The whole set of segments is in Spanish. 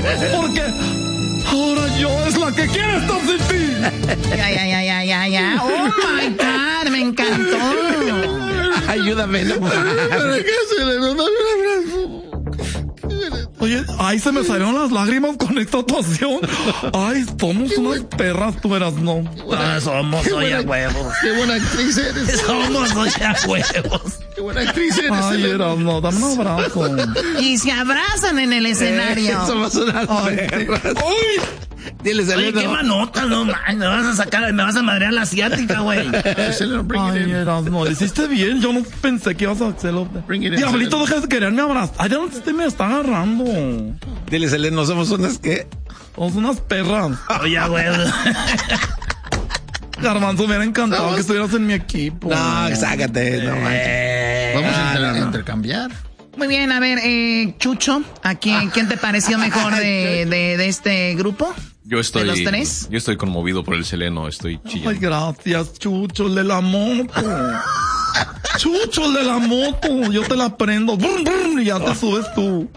Porque ahora yo es la que quiere estar sin ti. Ya. Oh my God, me encantó. Ayúdame, no. Oye, ay, se me salieron las lágrimas con esta actuación. Ay, somos unas perras, tú verás, no. Somos olla huevos. Qué buena actriz eres. Somos olla huevos. Qué buena actriz eres. Ay, Erasmo, dame un abrazo. Y se abrazan en el escenario. Somos unas perras. ¡Uy! Dile, Oye, Seleno. qué manota, no man, me vas a madrear la asiática, güey. Ay, Erasmo, hiciste bien, yo no pensé que ibas a hacerlo. Diablito, deja de quererme abrazar. Ay, ya usted me está agarrando. Dile, Seleno, somos unas ¿qué? Somos unas perras. Oye, güey. Garbanzo, me hubiera encantado que estuvieras en mi equipo. No, sácate, no manches. Vamos a intercambiar. Muy bien, a ver, Chucho, ¿a quién te pareció mejor de este grupo? Yo estoy, ¿De los tres? Yo estoy conmovido por el Seleno, estoy chillando. Ay, gracias, Chucho, el de la moto. Chucho, el de la moto, yo te la prendo. Brum, brum, y ya te subes tú.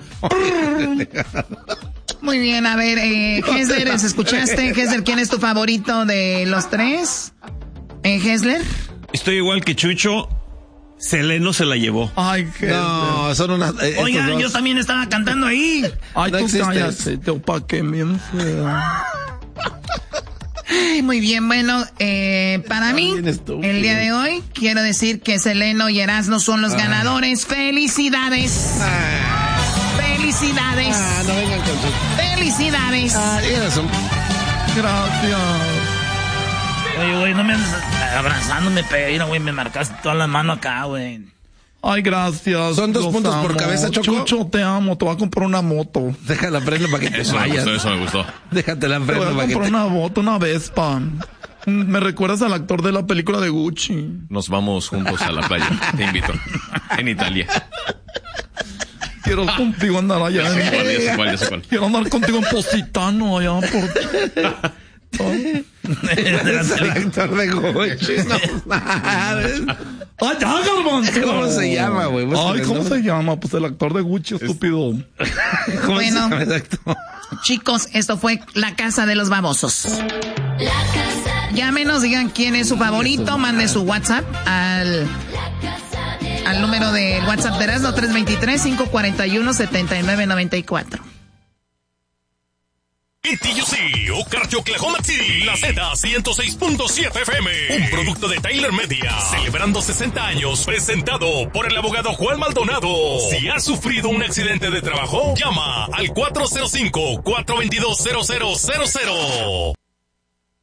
Muy bien, a ver, Hesler, ¿escuchaste? Hesler, ¿quién es tu favorito de los tres? Hesler. Estoy igual que Chucho. Seleno se la llevó. Ay, no, son unas. Oigan, yo también estaba cantando ahí. Ay, no tú existes. cállate, te opaqué bien fea. Ay, muy bien, bueno, para mí, el día de hoy, quiero decir que Seleno y Erasmo son los ganadores. ¡Felicidades! ¡Felicidades! No vengan con su... ¡Felicidades! Tienes razón. Gracias. Oye, güey, no me andes abrazándome, pero, güey, me marcaste toda la mano acá, güey. Ay, gracias. Son 2 puntos por cabeza, Choco. Chucho, te amo, te voy a comprar una moto. Déjala prendo para que te Eso me vayas. gustó, eso me gustó. Déjatela Te prendo voy a para que comprar te... una moto, una Vespa. Me recuerdas al actor de la película de Gucci. Nos vamos juntos a la playa, te invito. En Italia. Quiero contigo andar allá. Ya sé cuál. Quiero andar contigo en Positano allá por... Es el actor de Gucci. No sabes. ¡Ay, ya, Garbanzo! ¿Cómo se llama, güey? Ay, ¿cómo se llama? Pues el actor de Gucci, estúpido. ¿Cómo Bueno. se llama ese actor? Chicos, esto fue La Casa de los Babosos. Llámenos, digan quién es su favorito, mande su WhatsApp al número del WhatsApp de Erasmo 323-541-7994. TUC, Ocarcho, Oklahoma City, la Z 106.7 FM, un producto de Tyler Media, celebrando 60 años, presentado por el abogado Juan Maldonado. Si has sufrido un accidente de trabajo, llama al 405-422-0000.